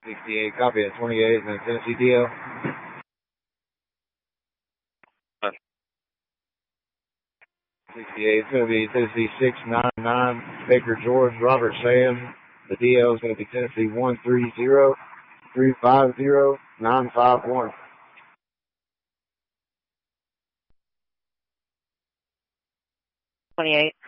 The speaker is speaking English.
68, copy at 28, and then Tennessee DL. 68 is going to be Tennessee 699, Baker George, Robert Sam. The DL is going to be Tennessee 130-350-951. 28.